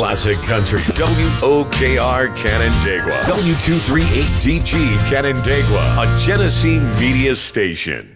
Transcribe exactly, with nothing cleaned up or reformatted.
Classic Country. W O K R Canandaigua. W two thirty-eight D G Canandaigua. A Genesee Media Station.